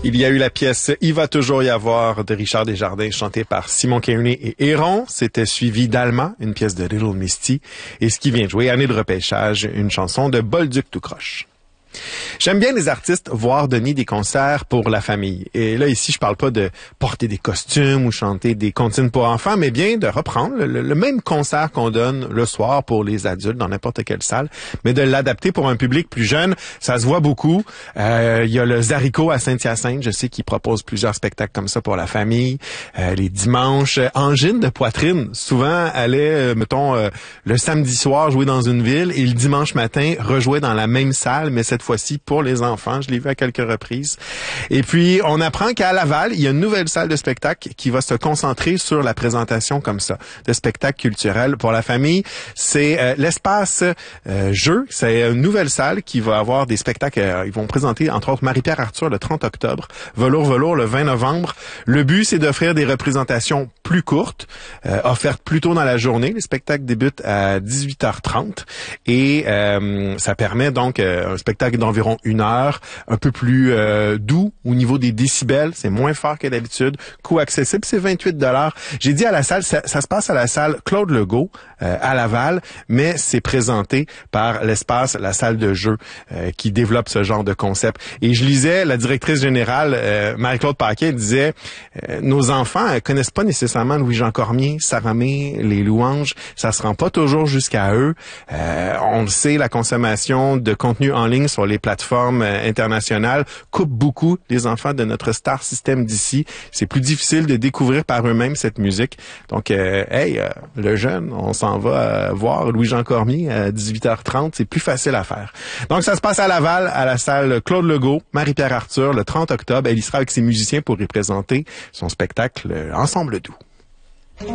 Il y a eu la pièce « Il va toujours y avoir » de Richard Desjardins, chantée par Simon Kearney et Héron. C'était suivi d'Alma, une pièce de Little Misty. Et ce qui vient de jouer, Année de repêchage, une chanson de Bolduc tout croche. J'aime bien les artistes voir donner des concerts pour la famille. Et là, ici, je parle pas de porter des costumes ou chanter des comptines pour enfants, mais bien de reprendre le même concert qu'on donne le soir pour les adultes dans n'importe quelle salle, mais de l'adapter pour un public plus jeune. Ça se voit beaucoup. Il y a le Zarico à Saint-Hyacinthe, je sais qu'il propose plusieurs spectacles comme ça pour la famille. Les dimanches, Angine de poitrine, souvent allait, le samedi soir jouer dans une ville et le dimanche matin rejouer dans la même salle, mais cette fois-ci pour les enfants. Je l'ai vu à quelques reprises. Et puis, on apprend qu'à Laval, il y a une nouvelle salle de spectacle qui va se concentrer sur la présentation comme ça, de spectacles culturels pour la famille. C'est l'espace jeu. C'est une nouvelle salle qui va avoir des spectacles. Ils vont présenter, entre autres, Marie-Pierre Arthur le 30 octobre, Velours le 20 novembre. Le but, c'est d'offrir des représentations plus courtes, offertes plus tôt dans la journée. Les spectacles débutent à 18h30 et ça permet donc un spectacle d'environ 1 heure, un peu plus doux au niveau des décibels, c'est moins fort que d'habitude, coût accessible, c'est 28$. J'ai dit à la salle, ça se passe à la salle Claude Legault à Laval, mais c'est présenté par l'espace, la salle de jeu qui développe ce genre de concept. Et je lisais la directrice générale, Marie-Claude Paquet, disait nos enfants connaissent pas nécessairement Louis-Jean Cormier, Saramé, les louanges, ça se rend pas toujours jusqu'à eux. On le sait, la consommation de contenu en ligne sur les plateformes internationales coupe beaucoup les enfants de notre star system d'ici. C'est plus difficile de découvrir par eux-mêmes cette musique. Donc, le jeune, on s'en va voir Louis-Jean Cormier à 18h30. C'est plus facile à faire. Donc, ça se passe à Laval, à la salle Claude Legault, Marie-Pierre Arthur, le 30 octobre. Elle y sera avec ses musiciens pour y présenter son spectacle Ensemble doux.